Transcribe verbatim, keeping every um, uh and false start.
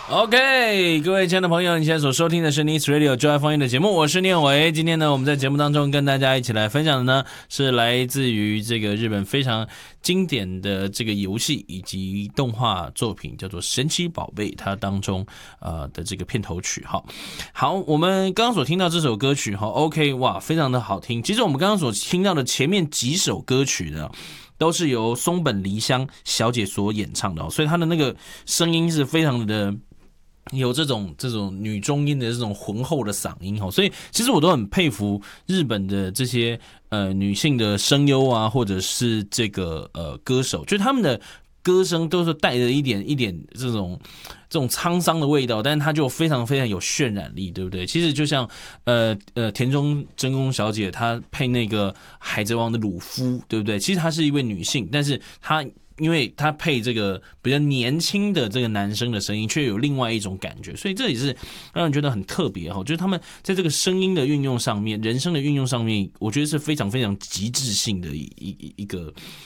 OK， 各位亲爱的朋友，你现在所收听的是 Nice Radio 就爱放映的节目，我是念伟。今天呢，我们在节目当中跟大家一起来分享的呢，是来自于这个日本非常经典的这个游戏以及动画作品，叫做《神奇宝贝》，它当中呃的这个片头曲。好，好，我们刚刚所听到这首歌曲，哈 ，OK， 哇，非常的好听。其实我们刚刚所听到的前面几首歌曲呢，都是由松本梨香小姐所演唱的，所以她的那个声音是非常的有这种这种女中音的这种浑厚的嗓音，所以其实我都很佩服日本的这些呃女性的声优啊，或者是这个呃歌手，就是他们的歌声都是带着一点一点这种这种沧桑的味道，但是它就非常非常有渲染力，对不对？其实就像呃呃田中真弓小姐她配那个海贼王的鲁夫，对不对？其实她是一位女性，但是她因为他配这个比较年轻的这个男生的声音，却有另外一种感觉，所以这也是让人觉得很特别哈。就是他们在这个声音的运用上面，人声的运用上面，我觉得是非常非常极致性的一一一个